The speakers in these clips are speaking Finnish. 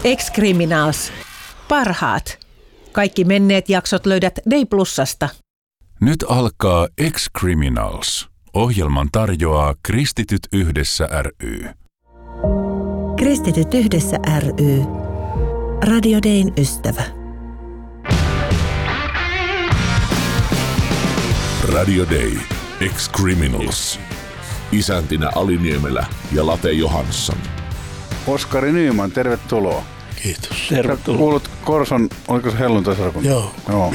Ex-Criminals. Parhaat. Kaikki menneet jaksot löydät Day Plusasta. Nyt alkaa Ex-Criminals. Ohjelman tarjoaa Kristityt yhdessä ry. Kristityt yhdessä ry. Radio Dayn ystävä. Radio Day. Ex-Criminals. Isäntinä Ali Niemelä ja Late Johansson. Oskari Nyman, tervetuloa. Kiitos. Tervetuloa. Kuulut Korson, oliko se helluntaisarkunta? Joo.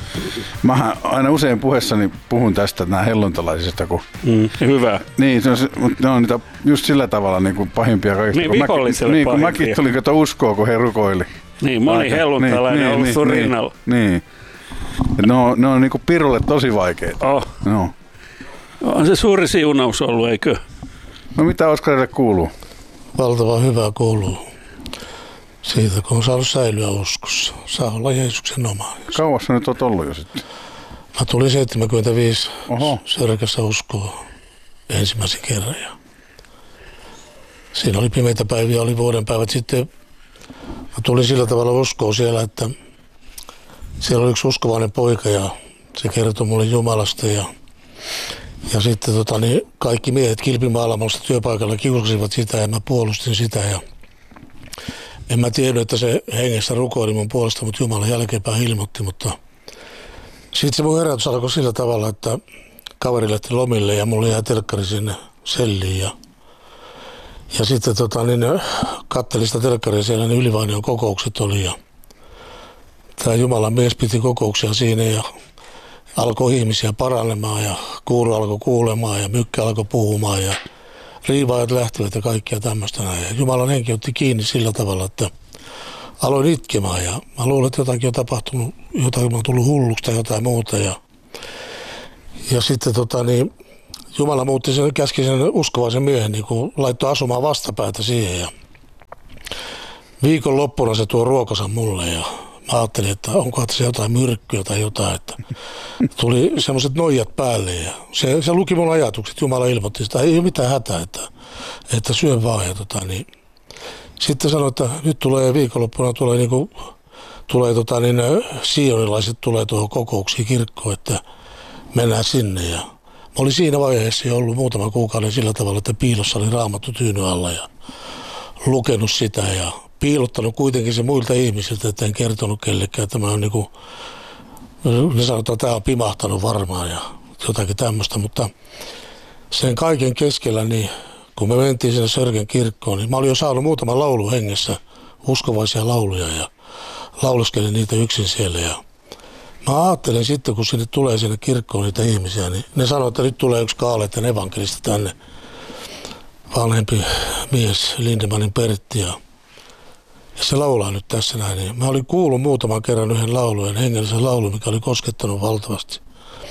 Mä aina usein puheessani puhun tästä nämä helluntalaisista. Hyvä. Niin, ne on niitä just sillä tavalla niin kuin pahimpia kaikista. Niin, viholliselle kun mäkin tulin kato uskoa, kun he rukoili. Niin, moni helluntalainen on ollut sun rinnalla. Niin. Ne on niin kuin pirulle tosi vaikeita. Oh. No. On se suuri siunaus ollut, eikö? No mitä Oskarille kuuluu? Valtavan hyvää kuuluu. Siitä, kun on saanut säilyä uskossa. Saa olla Jeesuksen oma. Kauas sä nyt oot ollut jo sitten? Mä tulin 75 Sörkässä uskoa ensimmäisen kerran. Ja siinä oli pimeitä päiviä, oli vuoden päivät sitten. Mä tulin sillä tavalla uskoa siellä, että siellä oli yksi uskovainen poika ja se kertoi mulle Jumalasta. Ja sitten kaikki miehet kilpimaailmasta työpaikalla kiusasivat sitä ja mä puolustin sitä. Ja en mä tiennyt, että se hengessä rukoili mun puolesta, mutta Jumala jälkeenpäin ilmoitti. Mutta sitten se mun herätys alkoi sillä tavalla, että kaveri lähti lomille ja mulla jäi telkkari sinne selliin. Ja sitten kattelin sitä telkkaria siellä, niin Ylivainion kokoukset oli. Ja tämä Jumalan mies piti kokouksia siinä ja alkoi ihmisiä paranemaan ja kuuro alkoi kuulemaan ja mykkä alkoi puhumaan ja riivaajat lähtivät ja kaikkia tämmöistä näin. Ja Jumalan henki otti kiinni sillä tavalla, että aloin itkemään ja mä luulen, että jotakin on tapahtunut, jotakin on tullut hulluksi tai jotain muuta. Ja sitten Jumala muutti sen, käski sen uskovaisen miehen, niin kun laittoi asumaan vastapäätä siihen. Ja viikon loppuna se tuo ruokansa mulle ja mä ajattelin, että onkohan se jotain myrkkyä tai jotain, että tuli semmoiset noijat päälle ja se luki mun ajatukset. Jumala ilmoitti sitä, ei ole mitään hätää, että syö vaan. Ja sitten sanoi, että nyt tulee viikonloppuna sionilaiset tulee tuohon kokouksiin kirkkoon, että mennään sinne. Ja mä olin siinä vaiheessa jo ollut muutama kuukauden sillä tavalla, että piilossa oli Raamattu tyynyn alla ja lukenut sitä ja piilottanut kuitenkin se muilta ihmisiltä, että en kertonut kellekään, että mä oon ne sanotaan, että tämä on pimahtanut varmaan ja jotakin tämmöistä, mutta sen kaiken keskellä, niin kun me mentiin sinne Sörkän kirkkoon, niin mä olin jo saanut muutaman laulu hengessä, uskovaisia lauluja ja lauluskelin niitä yksin siellä ja mä ajattelen sitten, kun sinne tulee sinne kirkkoon niitä ihmisiä, niin ne sanoo, että nyt tulee yksi Kaaletten evankelista tänne, vanhempi mies, Lindemanin Pertti ja se laulaa nyt tässä näin. Niin mä olin kuullut muutaman kerran yhden laulun, hengellisen laulun, mikä oli koskettanut valtavasti.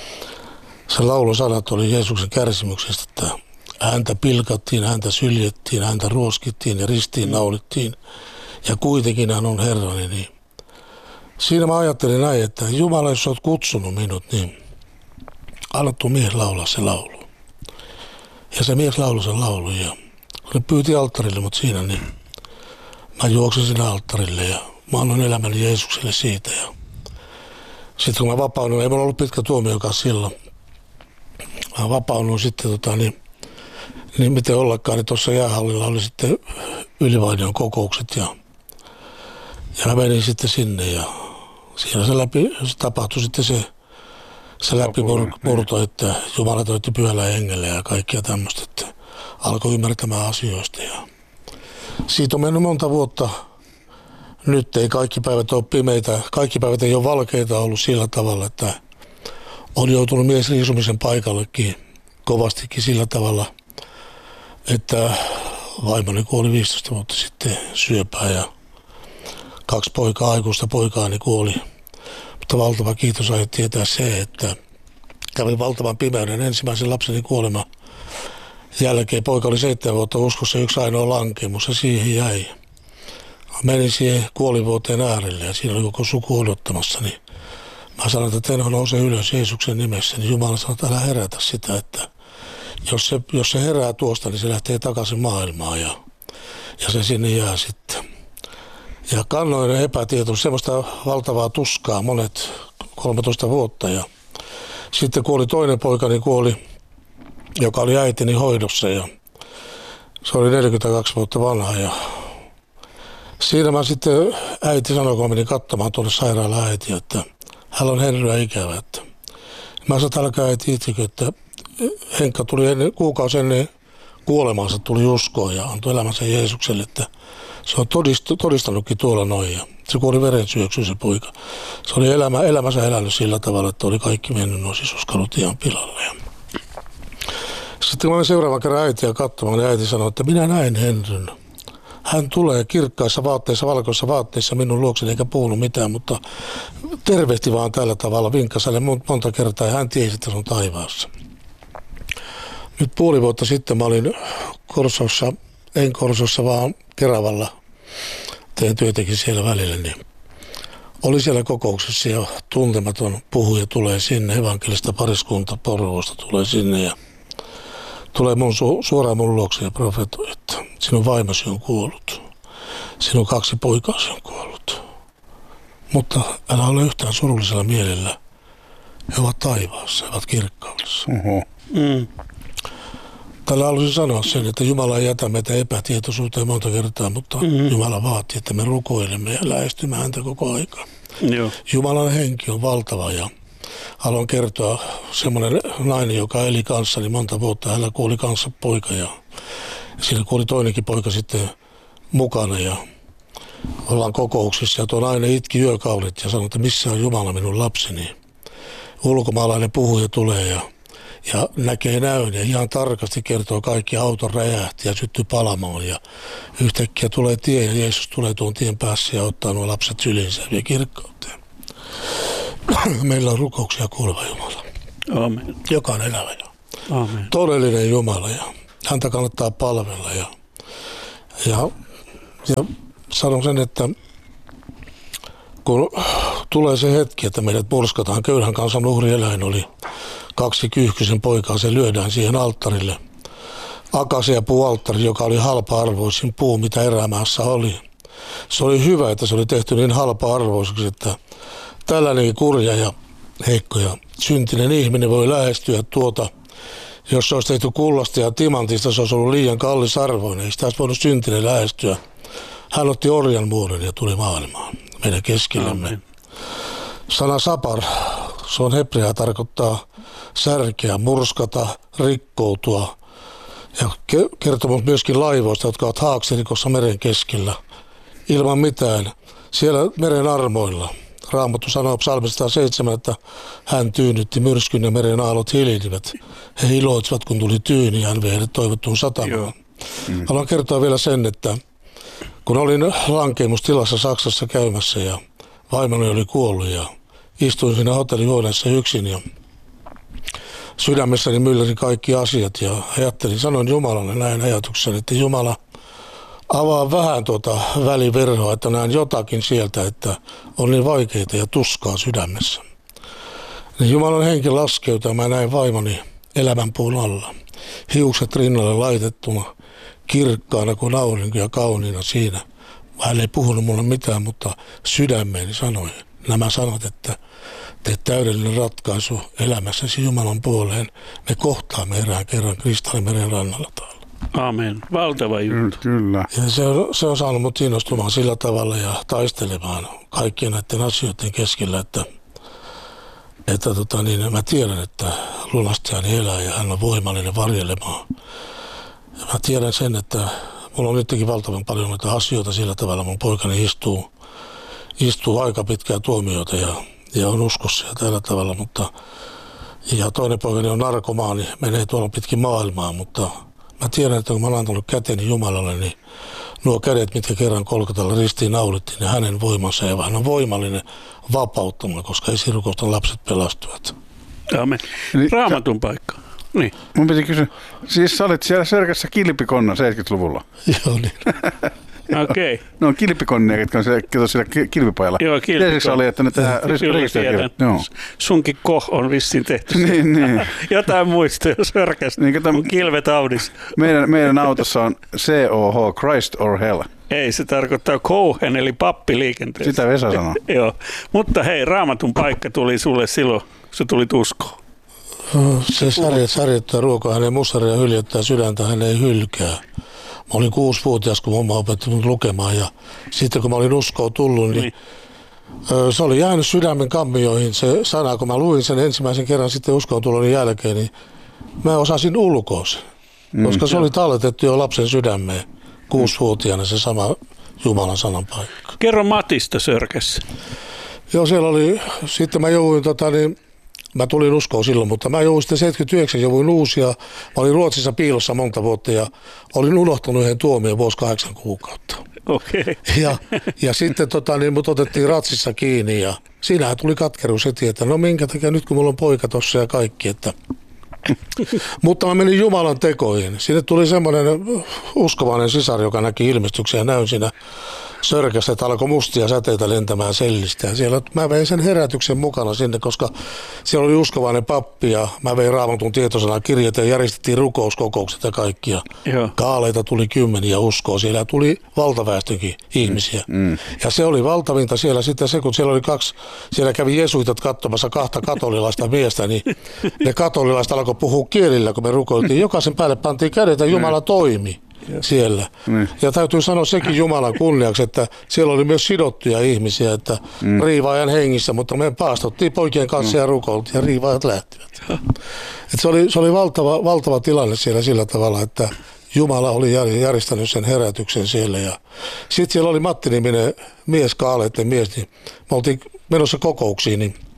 Se laulun sanat oli Jeesuksen kärsimyksestä, että häntä pilkattiin, häntä syljettiin, häntä ruoskittiin ja ristiin naulittiin. Ja kuitenkin hän on Herrani. Niin siinä mä ajattelin näin, että Jumala, jos olet kutsunut minut, niin anna tuo mies laulaa se laulu. Ja se mies lauloi sen laulun ja ne pyyti alttarille, mutta siinä niin mä juoksin sinne alttarille ja mä annoin elämäni Jeesukselle siitä. Ja sitten kun mä vapauduin, ei mulla ollut pitkä tuomiokaan silloin. Mä vapauduin sitten, niin miten ollakaan, niin tuossa jäähallilla oli sitten Ylivainion kokoukset. Ja mä menin sitten sinne ja siinä se tapahtui sitten se läpimurto, että Jumala toitti pyhällä hengellä ja kaikkia tämmöistä, että alkoi ymmärtämään asioista. Ja siitä on mennyt monta vuotta. Nyt ei kaikki päivät ole pimeitä, kaikki päivät ei ole valkeita ollut sillä tavalla, että on joutunut mies riisumisen paikallekin kovastikin sillä tavalla, että vaimoni kuoli 15 vuotta sitten syöpään ja 2 aikuista poikaani kuoli. Mutta valtava kiitos aiot tietää se, että kävin valtavan pimeyden ensimmäisen lapseni kuolema jälkeen. Poika oli 7 vuotta uskossa, yksi ainoa lankemus ja siihen jäi. Menin siihen kuolivuoteen äärelle ja siinä oli koko suku odottamassa. Niin mä sanoin, että Tenho nousee ylös Jeesuksen nimessä. Niin Jumala sanoi, että älä herätä sitä, että jos se herää tuosta, niin se lähtee takaisin maailmaan ja se sinne jää sitten. Ja kannoin epätietoisesti semmoista valtavaa tuskaa monet 13 vuotta. Ja sitten kuoli toinen poikani, joka oli äitini hoidossa ja se oli 42 vuotta vanha. Ja siinä mä sitten äiti sanoi, kun menin katsomaan tuonne sairaalaan äitiä, että hän on Henryä ikävä. Että mä sanoin, että älkää äiti itsekö, että Henkka tuli kuukausi ennen kuolemaansa tuli uskoon ja antoi elämänsä Jeesukselle, että se on todistanutkin tuolla noin. Ja se kuoli verensyöksyyn se poika. Se oli elämänsä elänyt sillä tavalla, että oli kaikki mennyt noin sisuskalut ihan pilalle. Ja sitten kun mä olin seuraavan kerran äitiä katsomaan, niin äiti sanoi, että minä näin Henryn. Hän tulee kirkkaissa vaatteissa, valkoisissa vaatteissa minun luokseni eikä puhunut mitään, mutta tervehti vaan tällä tavalla, vinkkasi hänelle monta kertaa ja hän tiesi, että se on taivaassa. Nyt puoli vuotta sitten mä olin Korsossa, en Korsossa vaan Keravalla, tein työtäkin siellä välillä, niin oli siellä kokouksessa ja tuntematon puhuja tulee sinne, evankelista pariskunta Porvoosta tulee sinne ja tulee suoraan mun luokse ja profetoi, että sinun vaimosi on kuollut, sinun 2 poikaasi on kuollut, mutta älä ole yhtään surullisella mielellä, he ovat taivaassa, he ovat kirkkaudessa. Tällä haluaisin sanoa sen, että Jumala ei jätä meitä epätietoisuuteen monta kertaa, mutta Jumala vaatii, että me rukoilemme ja lähestymme häntä koko aikaa. Joo. Jumalan henki on valtava ja haluan kertoa semmoinen nainen, joka eli kanssani monta vuotta. Hänellä kuoli kanssa poika ja siinä kuoli toinenkin poika sitten mukana ja ollaan kokouksissa. Ja tuo nainen itki yökaudet ja sanoi, että missä on Jumala minun lapseni. Ulkomaalainen puhuja tulee ja näkee näön ja ihan tarkasti kertoo kaikki, auton räjähti ja syttyi palamaan ja yhtäkkiä tulee tie ja Jeesus tulee tuon tien päässä ja ottaa nuo lapset syliinsä ja vie kirkkauteen. Meillä on rukouksia kuuleva Jumala, Amen. joka on elävä ja Amen. todellinen Jumala ja häntä kannattaa palvella ja sanon sen, että kun tulee se hetki, että meidät murskataan, köyhän kansan uhrieläin oli 2 kyyhkysen poikaa, se lyödään siihen alttarille. Akasiapuualttari, joka oli halpa-arvoisin puu, mitä erämaassa oli. Se oli hyvä, että se oli tehty niin halpa-arvoiseksi, että tällainen kurja ja heikko ja syntinen ihminen voi lähestyä tuota. Jos se olisi tehty kullasta ja timantista, se olisi ollut liian kallisarvoinen. Ei sitä olisi voinut syntinen lähestyä. Hän otti orjan muodon ja tuli maailmaan meidän keskellämme. Amen. Sana sapar, se on hebreaa, tarkoittaa särkeä, murskata, rikkoutua. Ja kertomus myöskin laivoista, jotka ovat haaksirikossa meren keskellä. Ilman mitään. Siellä meren armoilla. Raamattu sanoo psalmista 107, että hän tyynnytti myrskyn ja meren aallot hiljivät. He iloitsivat, kun tuli tyyni ja hän vei heidät toivottuun satamaan. Haluan kertoa vielä sen, että kun olin lankeemustilassa Saksassa käymässä ja vaimoni oli kuollut ja istuin siinä hotellihuoneessa yksin ja sydämessäni mylläsi kaikki asiat ja sanoin Jumalalle näin ajatukseni, että Jumala avaa vähän tuota väliverhoa, että näen jotakin sieltä, että on niin vaikeita ja tuskaa sydämessä. Niin Jumalan henki laskeutui ja mä näin vaimoni elämänpuun alla. Hiukset rinnalle laitettuna, kirkkaana kuin aurinko ja kauniina siinä. Hän ei puhunut mulle mitään, mutta sydämeeni sanoi nämä sanat, että teet täydellinen ratkaisu elämässäsi Jumalan puoleen. Me kohtaamme erään kerran Kristallimeren rannalla täällä. Amen. Valtava juttu. Kyllä. Ja se on saanut mut innostumaan sillä tavalla ja taistelemaan kaikkien näiden asioiden keskellä, että mä tiedän, että lunastajani elää ja hän on voimallinen varjelemaan. Ja mä tiedän sen, että mulla on nytkin valtavan paljon noita asioita sillä tavalla. Mun poikani istuu aika pitkää tuomioita ja on uskossa ja tällä tavalla, ja toinen poikani on narkomaani, menee tuolla pitkin maailmaa, mutta mä tiedän, että kun mä oon antanut käteni Jumalalle, niin nuo kädet, mitkä kerran Kolkatalla ristiin naulittiin, niin hänen voimansa ja hän on voimallinen vapauttamaan, koska esirukoustan lapset pelastuvat. Amen. Raamatun paikka. Niin. Mun piti kysyä, siis sä olit siellä Sörkässä kilpikonna 70-luvulla. Joo niin. Okei. Okay. No on kilpikonnia, ketkä on siellä kilpipajalla. Joo, kilpikonna. Oli, että ne tehdään rekisteröityä. Sunkin on vissiin tehty. niin. Jotain muistoja Sörkästä, niin, mun kilvet audissa. Meidän autossa on COH, Christ or Hell. Ei, se tarkoittaa Cohen, eli pappi liikenteessä. Sitä Vesa sanoo. Joo, mutta hei, Raamatun paikka tuli sulle silloin, kun sä tulit uskoon. Se särjettää ruokaa, hänen mustaria hyljettää sydäntä, hän ei hylkää. Mä olin 6-vuotias, kun mamma opetti minut lukemaan, ja sitten kun mä olin uskoon tullut, niin se oli jäänyt sydämen kammioihin se sana, kun mä luin sen ensimmäisen kerran sitten uskoon tulon jälkeen, niin mä osasin ulkoa sen, koska se oli talletettu jo lapsen sydämeen 6-vuotiaana se sama Jumalan sanan paikka. Kerro Matista Sörkässä. Joo, siellä oli, sitten mä jouduin, mä tulin uskoon silloin, mutta mä jouduin sitten 79, jouduin uusia. Mä olin Ruotsissa piilossa monta vuotta ja olin unohtanut yhden tuomion vuosi 8 kuukautta. Okei. Ja sitten mut otettiin Ratsissa kiinni ja siinähän tuli katkeruus heti, että no minkä takia nyt kun mulla on poika tossa ja kaikki, että mutta mä menin Jumalan tekoihin. Sinne tuli semmoinen uskovainen sisar, joka näki ilmestyksiä ja näyn siinä Sörkässä, että alkoi mustia säteitä lentämään sellistä. Ja siellä mä vein sen herätyksen mukana sinne, koska siellä oli uskovainen pappi ja mä vein Raamatun tietosanakirjat ja järjestettiin rukouskokoukset ja kaikkia. Kaaleita tuli 10 uskoa. Siellä tuli valtaväestönkin ihmisiä. Ja se oli valtavinta siellä sitten se, kun siellä kävi jesuitat katsomassa 2 katolilaista miestä, niin ne katolilaiset alkoi puhua kielillä, kun me rukoiltiin. Jokaisen päälle pantiin kädet ja Jumala toimi siellä. Ja täytyy sanoa sekin Jumalan kunniaksi, että siellä oli myös sidottuja ihmisiä, että riivaajan hengissä, mutta me paastottiin poikien kanssa ja rukoiltiin ja riivaajat lähtivät. Et se oli valtava tilanne siellä sillä tavalla, että Jumala oli järjestänyt sen herätyksen siellä. Ja sitten siellä oli Matti-niminen mies, kaaleiden mies, niin me oltiin menossa kokouksiin, niin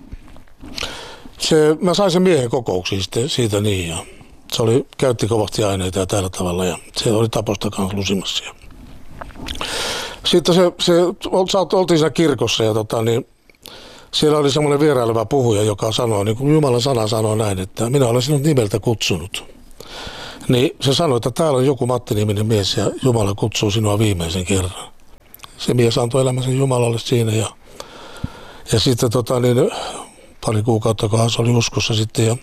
mä sain sen miehen kokouksiin siitä niin ja se käytti kovasti aineita ja tällä tavalla ja se oli taposta kanssa lusimassa. Sitten oltiin siinä kirkossa ja siellä oli semmoinen vieraileva puhuja, joka sanoi, niin kuin Jumalan sana sanoo näin, että minä olen sinut nimeltä kutsunut. Niin se sanoi, että täällä on joku Matti-niminen mies ja Jumala kutsuu sinua viimeisen kerran. Se mies antoi elämänsä Jumalalle siinä ja sitten pari kuukautta kohan se oli uskossa sitten ja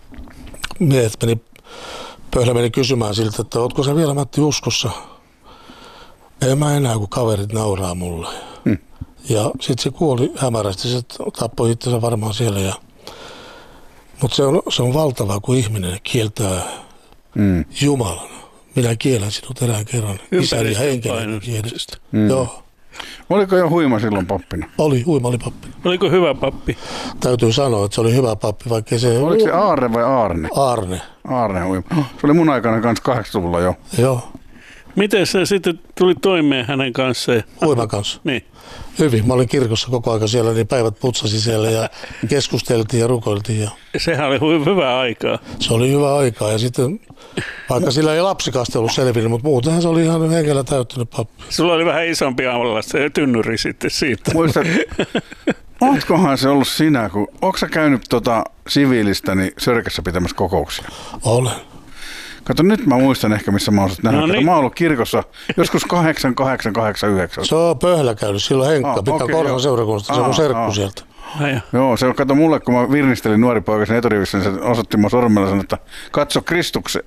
Pöhlä meni kysymään siltä, että ootko sä vielä Matti uskossa? Ei mä enää, kun kaverit nauraa mulle. Ja sitten se kuoli hämärästi, se tappoi itsensä varmaan siellä. Mutta se on valtavaa, kun ihminen kieltää Jumalan. Minä kielän sinut erään kerran, isän ja henkilön kielestä. Joo. Oliko jo huima silloin pappina? Huima oli pappi. Oliko hyvä pappi? Täytyy sanoa, että se oli hyvä pappi, vaikka se... Oliko se Aarne vai Aarne? Aarne huima. Se oli mun aikana kanssa 80-luvulla jo. Joo. Miten sä sitten tulit toimeen hänen kanssaan? Huiman kanssa. Niin. Hyvin. Mä olin kirkossa koko ajan siellä, niin päivät putsasi siellä ja keskusteltiin ja rukoiltiin. Sehän oli hyvää aikaa. Se oli hyvää aikaa ja sitten, vaikka sillä ei lapsikasti ollut selvinnyt, mutta muutenhan se oli ihan hengellä täyttynyt pappi. Sulla oli vähän isompi alla se tynnyri sitten siitä. Muistat, ootkohan se ollut sinä, kun ootko sä käynyt siviilistä niin Sörkässä pitämässä kokouksia? Olen. Kato, nyt mä muistan ehkä, missä mä oon nähnyt. No niin. Mä oon ollut kirkossa joskus 8889. Se on Pöhlä käynyt, silloin Henkka, pitää Korhan seurakunnasta, se on serkku sieltä. Joo, se on, kato mulle, kun mä virnistelin nuori poika sen eturivissä, niin se osoitti mun sormella ja sanoi, että katso Kristukseen.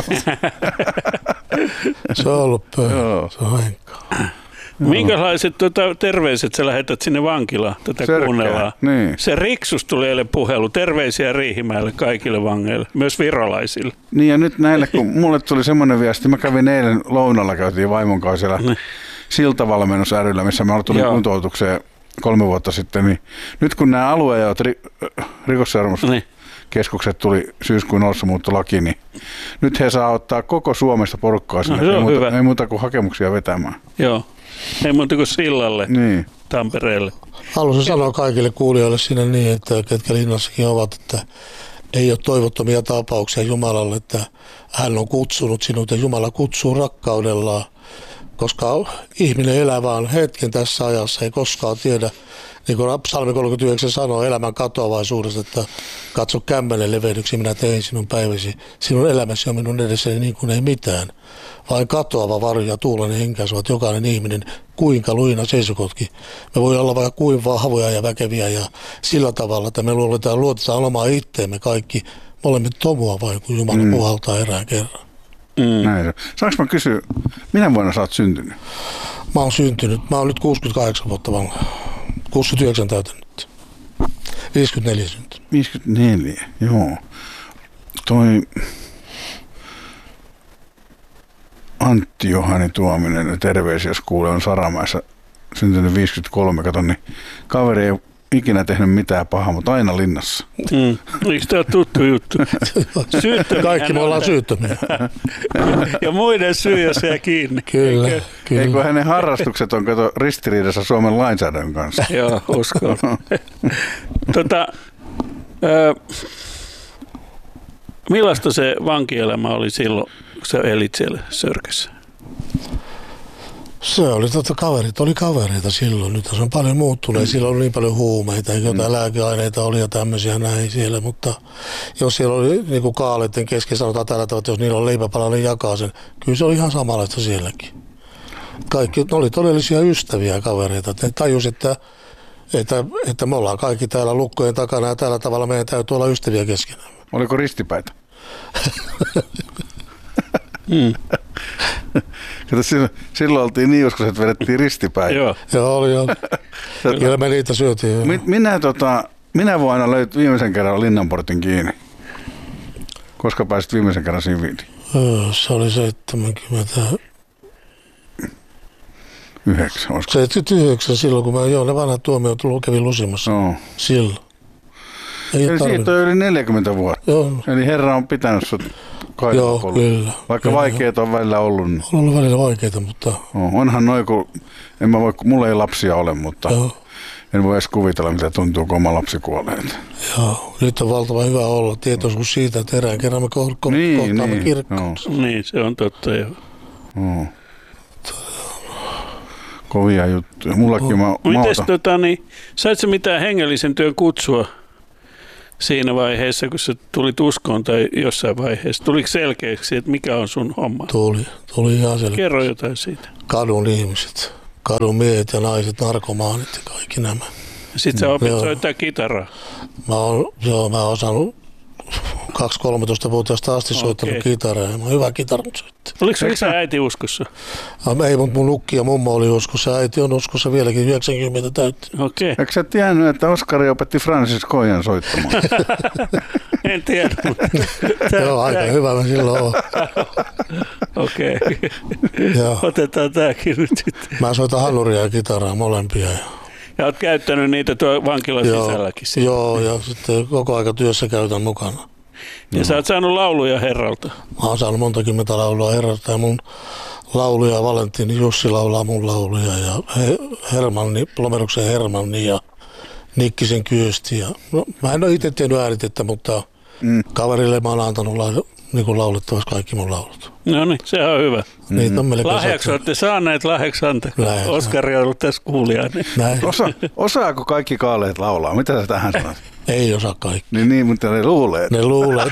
Se on ollut Pöhlä, se on Henkka. Minkälaiset terveiset sä lähetät sinne vankilaan tätä kuunnellaan? Niin. Se Riksus tuli eilen puhelu. Terveisiä Riihimäelle kaikille vangeille, myös virolaisille. Niin ja nyt näille, kun mulle tuli semmoinen viesti, mä kävin eilen lounalla, käytiin vaimon kanssa siellä Siltavalmennus ry:llä, missä mä tulin kuntoutukseen 3 vuotta sitten, niin nyt kun nämä aluejaot rikosseuraamuskeskukset tuli syyskuun alussa muuttolaki, niin nyt he saa ottaa koko Suomesta porukkaa sinne. Ei muuta kuin hakemuksia vetämään. Joo. Ei muuta kuin Sillalle, Tampereelle. Haluaisin sanoa kaikille kuulijoille siinä niin, että ketkä linnassakin ovat, että ei ole toivottomia tapauksia Jumalalle, että hän on kutsunut sinut ja Jumala kutsuu rakkaudellaan, koska ihminen elää vaan hetken tässä ajassa, ei koskaan tiedä, niin kuin Psalmi 39 sanoo elämän katoavaisuudesta, että katso kämmenen leveydyksi, minä tein sinun päiväsi, sinun elämäsi on minun edessäni niin kuin ei mitään. Vain katoava varjo ja tuulen henkäisuvat jokainen ihminen, kuinka luina seisokotkin. Me voi olla vaikka kuin vahvoja ja väkeviä ja sillä tavalla, että me luotetaan omaa itteemme kaikki. Me olemme tomua vain, kun Jumala puhaltaa erään kerran. Näin. Saanko mä kysyä, minä vuonna sä oot syntynyt? Mä oon syntynyt. Mä oon nyt 68 vuotta vanha. 69 täytänyt. 54 syntynyt. 54, joo. Toi Antti Johani Tuominen, terveisiä jos kuulee, on Saramäessä syntynyt 53, kato, niin kaveri ei ikinä tehnyt mitään pahaa, mutta aina linnassa. Eikö tämä ole tuttu juttu? Kaikki me ollaan syyttömiä. Ja muiden syy, jos jää kiinni. Kyllä. Eikö hänen harrastukset on kato ristiriidassa Suomen lainsäädännön kanssa? Joo, uskon. Millaista se vankielämä oli silloin, kun sä elit siellä Sörkässä? Se oli kaverit oli kavereita silloin. Nyt se on paljon muuttunut. Silloin oli niin paljon huumeita, jotain lääkeaineita oli ja tämmöisiä näin siellä. Mutta jos siellä oli niin kuin kaaleiden kesken sanotaan tällä tavalla, että jos niillä on leipäpala, niin jakaa sen. Kyllä se oli ihan samanlaista sielläkin. Kaikki ne oli todellisia ystäviä kavereita. Ne tajus, että me ollaan kaikki täällä lukkojen takana ja tällä tavalla meidän täytyy olla ystäviä keskenään. Oliko ristipäitä? Kato, silloin oltiin niin joskus, että vedettiin ristipäin. Joo, oli. Kyllä me niitä syötiin. Minä vuonna löyt viimeisen kerran Linnanportin kiinni. Koska pääsit viimeisen kerran siviiliin? Se oli 79. 79 silloin, kun ne vanhat tuomiot kävin lusimassa. No. Silloin. Eli siitä on yli 40 vuotta. Joo. Eli Herra on pitänyt sut Joo, kyllä. Vaikka kyllä. Vaikeet on välillä ollut. On ollut välillä vaikeita, mutta... Onhan noin, kun mulla ei lapsia ole, mutta en voi edes kuvitella, mitä tuntuu, kun oma lapsi kuolee. Joo, nyt on valtava hyvä olla tietoisuus siitä, että erään kerran me kohtaamme kirkkoon. Niin, se on totta, joo. Kovia juttuja. Mullakin Mites sait sä mitään hengellisen työn kutsua siinä vaiheessa, kun sä tulit uskoon tai jossain vaiheessa? Tuliko selkeäksi, että mikä on sun homma? Tuli ihan selkeäksi. Kerro jotain siitä. Kadun ihmiset, kadun miehet ja naiset, narkomaanit ja kaikki nämä. Sitten sä opit soittaa kitaraa. Mä oon osannut 2-13-vuotiaasta asti soittanut kitaraa ja mä oon hyvä kitaransoittaja. Oliko se isä äiti uskossa? Ei, mutta mun ukki ja mummo oli uskossa. Äiti on uskossa vieläkin 90 täyttä. Okei. Eikö sä tiennyt, että Oskari opetti Francis Koijan soittamaan? En tiedä. Joo, aika hyvä mä silloin oon. Okei. Otetaan tääkin nyt sitten. Mä soitan hanuria ja kitaraa molempia. Ja oot käyttänyt niitä tuo vankilan sisälläkin. Joo, ja sitten koko aika työssä käytän mukana. Ja sä oot saanut lauluja Herralta. Mä oon saanut monta kymmentä laulua Herralta ja mun lauluja, Valentini Jussi laulaa mun lauluja ja Lomeruksen Hermanni ja Nikkisen Kyösti. Ja, mä en ole itse tehnyt äänitettä, mutta kaverille mä oon antanut niin laulettavaksi kaikki mun laulut. No niin, se on hyvä. Niitä on melkein lahjaksi olette saaneet lahjaksi antaa. Oskari on ollut tässä kuulijana. Osaako kaikki kaaleet laulaa? Mitä sä tähän sanot? Ei osaa kaikki. Niin, mutta ne luulee. Ne luulee.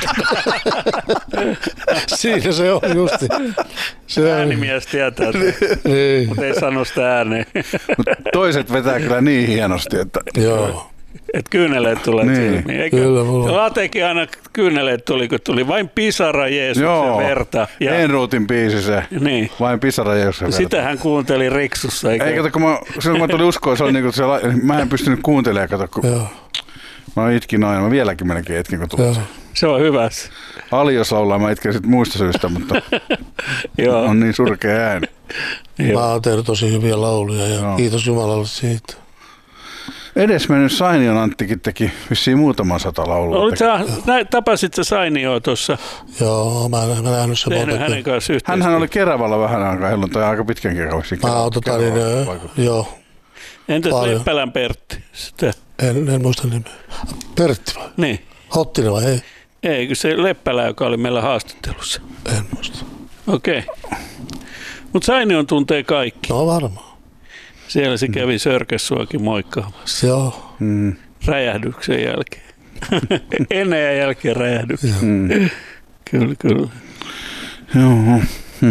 Siinä se on justi. Äänimies tietää, mutta ei sano sitä ääneen. Toiset vetää kyllä niin hienosti, että... Joo. Että kyyneleet tulee silmiin. Eikö? Kyllä mulla. Latekin aina kyyneleet tuli, kun tuli vain pisara Jeesuksen verta. Ja Enruutin biisi se. Niin. Vain pisara Jeesuksen verta. Sitä hän kuunteli Riksussa. Ei kato, kun mä tulin uskoon, se oli niin kuin mä en pystynyt kuuntelemaan, kato, kun mä itkin aina, mä vieläkin melkein itkin, kun tuli. Se on hyvä. Alios laulaa, mä itken sitten muista syystä, mutta on niin surkea ääni. Mä oon tehnyt tosi hyviä lauluja ja kiitos Jumalalle siitä. Edesmennyt Sainion Anttikin teki vissiin muutaman 100 laulua. Tapasit sä Sainioa tuossa? Joo, mä nähnyt sen monta. Hänen kanssa yhteistyötä. Hänhän oli Keravalla vähän aikaa, jolloin tai aika pitkänkin kausi. Joo. Entäs Leppälän Pertti? Sitä? En muista nimeä. Pertti vai? Niin. Hottinen vai ei? Eikö se Leppälä, joka oli meillä haastattelussa? En muista. Okei. Mutta Sainion tuntee kaikki. No varmaan. Siellä se kävi Sörkässuakin moikkaamassa. Joo. Räjähdyksen jälkeen. Ennen ja jälkeen räjähdyksen. Kyllä. Joo.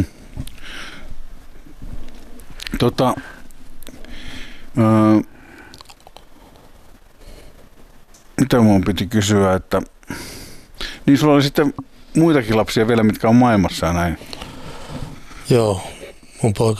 Mitä mun piti kysyä, että niin sulla oli sitten muitakin lapsia vielä, mitkä on maailmassa ja näin. Joo, mun poika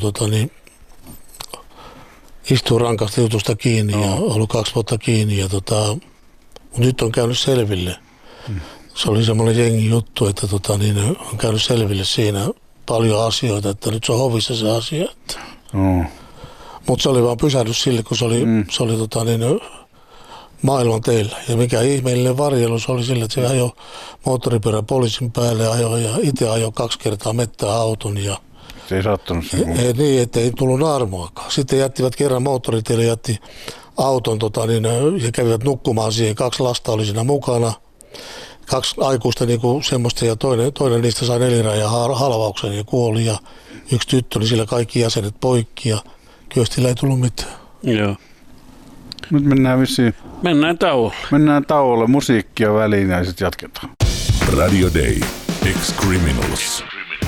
istuu rankasta jutusta kiinni ja ollut 2 vuotta kiinni. Ja nyt on käynyt selville. Se oli semmoinen jengi juttu, että on käynyt selville siinä paljon asioita, että nyt se on hovissa se asia. Mutta se oli vaan pysähdys sille, kun se oli maailman teillä. Ja mikä ihmeellinen varjelus oli sille, että se ajoi moottoripyörän poliisin päälle ja itse ajoi 2 kertaa mettää auton. Ja se ei sattunut sen. Niin, ettei tullut armoakaan. Sitten jättivät kerran moottoritielle, jätti auton ja kävivät nukkumaan siihen. 2 lasta oli siinä mukana. 2 aikuista niinku semmoista ja toinen niistä sai 4 ja halvauksen ja kuoli. Ja 1 tyttö oli sillä kaikki jäsenet poikki ja Kyöstillä ei tullut mitään. Joo. Nyt mennään vissiin. Mennään tauolle musiikkia väliin ja sitten jatketaan. Radio Day. Ex-Criminals.